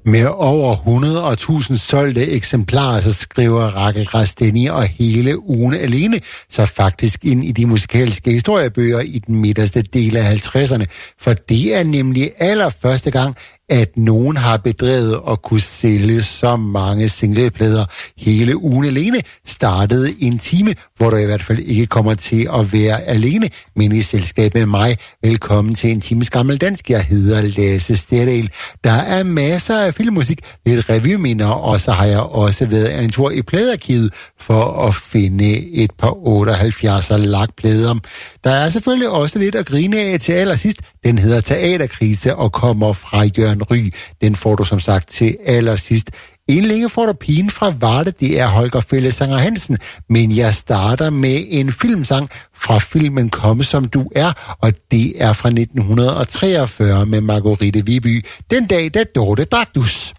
Med over 100.000 solgte eksemplarer, så skriver Rachel Rasteni og Hele ugen alene så faktisk ind i de musikalske historiebøger i den midterste del af 50'erne. For det er nemlig allerførste gang, at nogen har bedrevet at kunne sælge så mange singleplader. Hele ugen alene startede en time, hvor du i hvert fald ikke kommer til at være alene, men i selskab med mig. Velkommen til en times gammel dansk. Jeg hedder Lasse Stedal. Der er masser af filmmusik, lidt revyminder, og så har jeg også været en tur i pladearkivet for at finde et par 78'er lakplader. Der er selvfølgelig også lidt at grine af til allersidst. Den hedder Teaterkrise og kommer fra Jørgen Ry. Den får du som sagt til allersidst. En længe får du Pigen fra Varde, det er Holger Fællesanger Hansen, men jeg starter med en filmsang fra filmen Kom som du er, og det er fra 1943 med Margrethe Viby. Den dag, da Dorte drak dus.